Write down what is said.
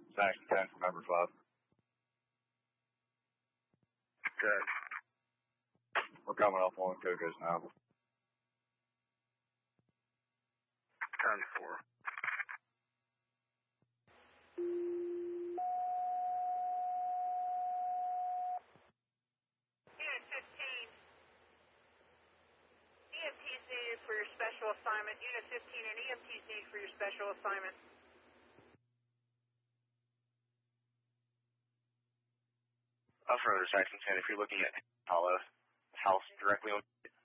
Section 10 for member 5. Good. We're coming up on Cocos now. 10-4. Unit 15. EMTs needed for your special assignment. Unit 15 and EMTs needed for your special assignment. Affirmative, Section 10. If you're looking at Hollow, house directly on